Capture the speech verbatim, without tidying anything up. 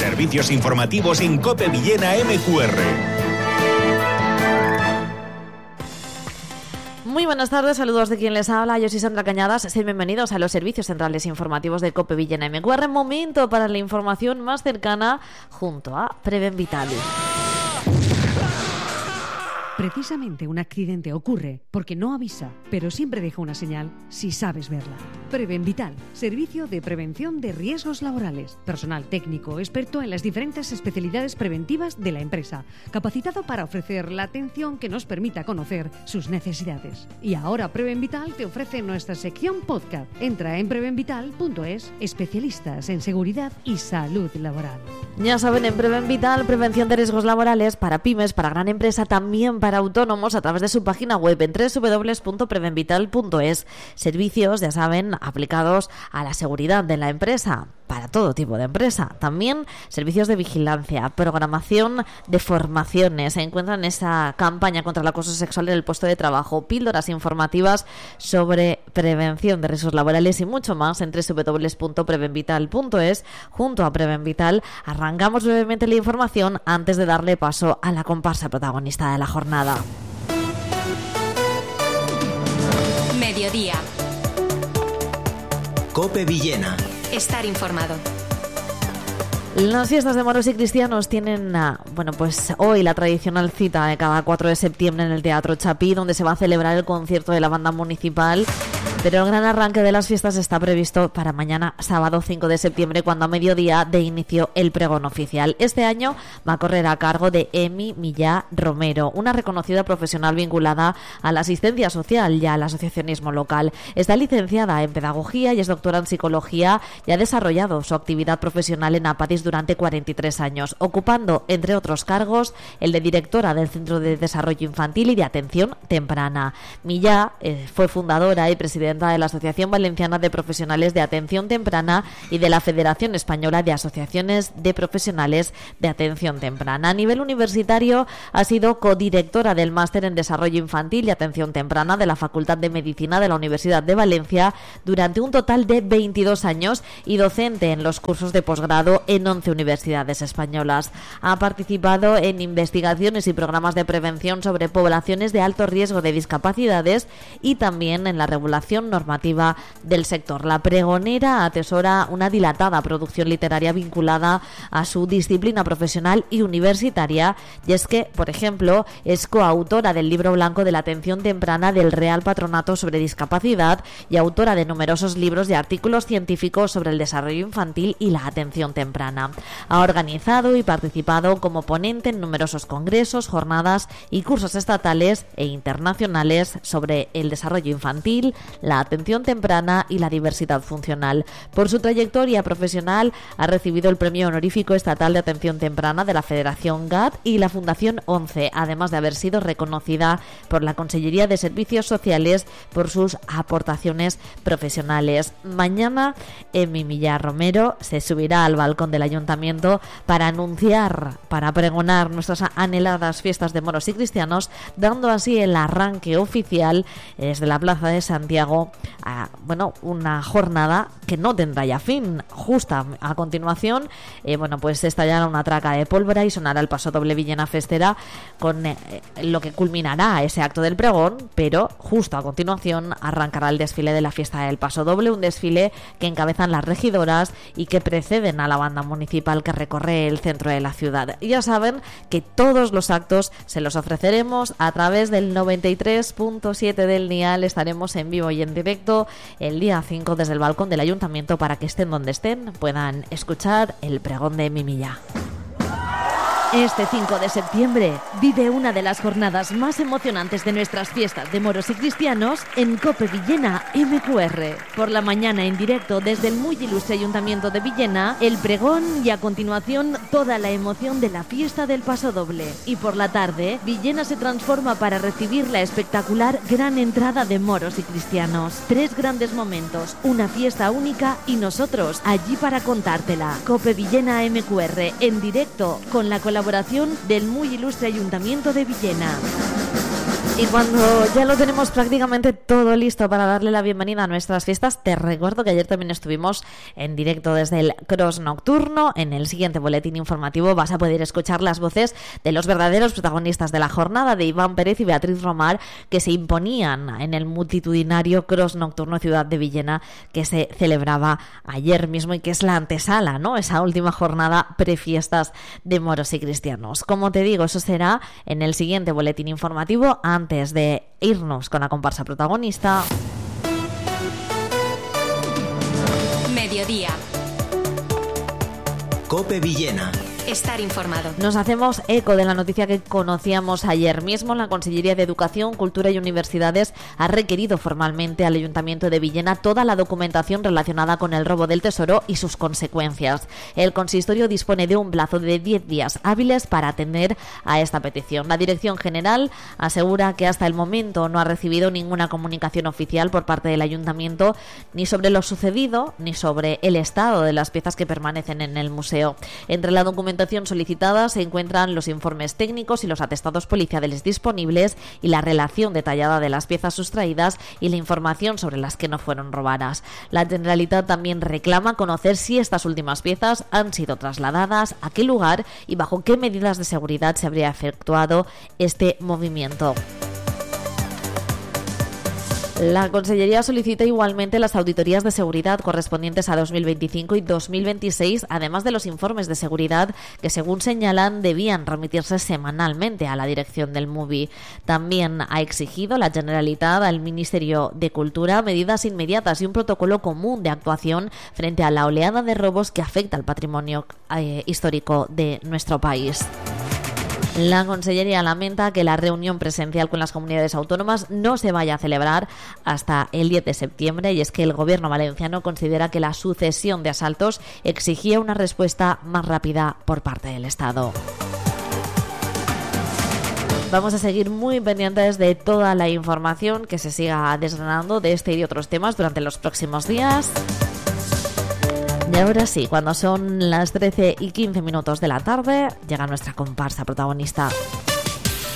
Servicios informativos en COPE Villena M Q R. Muy buenas tardes, saludos de quien les habla, yo soy Sandra Cañadas, sean bienvenidos a los servicios centrales informativos de COPE Villena M Q R, momento para la información más cercana junto a Preven Vital. Precisamente un accidente ocurre porque no avisa, pero siempre deja una señal si sabes verla. Preven Vital, servicio de prevención de riesgos laborales. Personal técnico experto en las diferentes especialidades preventivas de la empresa, capacitado para ofrecer la atención que nos permita conocer sus necesidades. Y ahora Preven Vital te ofrece nuestra sección podcast. Entra en preven vital punto es, especialistas en seguridad y salud laboral. Ya saben, en Preven Vital, prevención de riesgos laborales para pymes, para gran empresa, también para autónomos, a través de su página web en doble u doble u doble u punto preven vital punto es. Servicios, ya saben, aplicados a la seguridad de la empresa, para todo tipo de empresa. También servicios de vigilancia, programación de formaciones. Se encuentran esa campaña contra el acoso sexual en el puesto de trabajo, píldoras informativas sobre prevención de riesgos laborales y mucho más en doble u doble u doble u punto preven vital punto es. Junto a Preven Vital arrancamos brevemente la información antes de darle paso a la comparsa protagonista de la jornada. Mediodía. COPE Villena. Estar informado. Las fiestas de moros y cristianos tienen, bueno, pues hoy la tradicional cita de cada cuatro de septiembre en el Teatro Chapí, donde se va a celebrar el concierto de la banda municipal. Pero el gran arranque de las fiestas está previsto para mañana, sábado cinco de septiembre, cuando a mediodía de inicio el pregón oficial. Este año va a correr a cargo de Emi Millá Romero, una reconocida profesional vinculada a la asistencia social y al asociacionismo local. Está licenciada en Pedagogía y es doctora en Psicología y ha desarrollado su actividad profesional en Apadis durante cuarenta y tres años, ocupando, entre otros cargos, el de directora del Centro de Desarrollo Infantil y de Atención Temprana. Millá eh, fue fundadora y presidenta de la Asociación Valenciana de Profesionales de Atención Temprana y de la Federación Española de Asociaciones de Profesionales de Atención Temprana. A nivel universitario ha sido codirectora del Máster en Desarrollo Infantil y Atención Temprana de la Facultad de Medicina de la Universidad de Valencia durante un total de veintidós años y docente en los cursos de posgrado en once universidades españolas. Ha participado en investigaciones y programas de prevención sobre poblaciones de alto riesgo de discapacidades y también en la regulación normativa del sector. La pregonera atesora una dilatada producción literaria vinculada a su disciplina profesional y universitaria, y es que, por ejemplo, es coautora del Libro Blanco de la Atención Temprana del Real Patronato sobre Discapacidad y autora de numerosos libros y artículos científicos sobre el desarrollo infantil y la atención temprana. Ha organizado y participado como ponente en numerosos congresos, jornadas y cursos estatales e internacionales sobre el desarrollo infantil, la atención temprana y la diversidad funcional. Por su trayectoria profesional ha recibido el Premio Honorífico Estatal de Atención Temprana de la Federación G A T y la Fundación ONCE, además de haber sido reconocida por la Consellería de Servicios Sociales por sus aportaciones profesionales. Mañana, Emi Millá Romero se subirá al balcón del Ayuntamiento para anunciar, para pregonar nuestras anheladas fiestas de moros y cristianos, dando así el arranque oficial desde la Plaza de Santiago a, bueno, una jornada que no tendrá ya fin. Justo a continuación, eh, bueno, pues estallará una traca de pólvora y sonará el paso doble Villena Festera con eh, lo que culminará ese acto del pregón, pero justo a continuación arrancará el desfile de la fiesta del paso doble, un desfile que encabezan las regidoras y que preceden a la banda municipal que recorre el centro de la ciudad. Ya saben que todos los actos se los ofreceremos a través del noventa y tres punto siete del dial. Estaremos en vivo y en directo el día cinco desde el balcón del Ayuntamiento para que estén donde estén, puedan escuchar el pregón de Emi Millá. Este cinco de septiembre vive una de las jornadas más emocionantes de nuestras fiestas de moros y cristianos en COPE Villena M Q R. Por la mañana en directo desde el muy ilustre Ayuntamiento de Villena, el pregón y a continuación toda la emoción de la fiesta del Paso Doble. Y por la tarde, Villena se transforma para recibir la espectacular gran entrada de moros y cristianos. Tres grandes momentos, una fiesta única y nosotros allí para contártela. COPE Villena M Q R en directo con la colaboración del muy ilustre Ayuntamiento de Villena. Y cuando ya lo tenemos prácticamente todo listo para darle la bienvenida a nuestras fiestas, te recuerdo que ayer también estuvimos en directo desde el Cross Nocturno. En el siguiente boletín informativo vas a poder escuchar las voces de los verdaderos protagonistas de la jornada, de Iván Pérez y Beatriz Romar, que se imponían en el multitudinario Cross Nocturno Ciudad de Villena, que se celebraba ayer mismo y que es la antesala, ¿no? Esa última jornada prefiestas de moros y cristianos. Como te digo, eso será en el siguiente boletín informativo. Antes de irnos con la comparsa protagonista. Mediodía. COPE Villena. Estar informado. Nos hacemos eco de la noticia que conocíamos ayer mismo. La Consellería de Educación, Cultura y Universidades ha requerido formalmente al Ayuntamiento de Villena toda la documentación relacionada con el robo del tesoro y sus consecuencias. El consistorio dispone de un plazo de diez días hábiles para atender a esta petición. La Dirección General asegura que hasta el momento no ha recibido ninguna comunicación oficial por parte del Ayuntamiento ni sobre lo sucedido ni sobre el estado de las piezas que permanecen en el museo. Entre la documentación solicitada se encuentran los informes técnicos y los atestados policiales disponibles y la relación detallada de las piezas sustraídas y la información sobre las que no fueron robadas. La Generalitat también reclama conocer si estas últimas piezas han sido trasladadas, a qué lugar y bajo qué medidas de seguridad se habría efectuado este movimiento. La Consellería solicita igualmente las auditorías de seguridad correspondientes a dos mil veinticinco y dos mil veintiséis, además de los informes de seguridad que, según señalan, debían remitirse semanalmente a la dirección del M U B I. También ha exigido la Generalitat al Ministerio de Cultura medidas inmediatas y un protocolo común de actuación frente a la oleada de robos que afecta al patrimonio eh, histórico de nuestro país. La Consellería lamenta que la reunión presencial con las comunidades autónomas no se vaya a celebrar hasta el diez de septiembre, y es que el Gobierno valenciano considera que la sucesión de asaltos exigía una respuesta más rápida por parte del Estado. Vamos a seguir muy pendientes de toda la información que se siga desgranando de este y de otros temas durante los próximos días. Y ahora sí, cuando son las trece y quince minutos de la tarde, llega nuestra comparsa protagonista.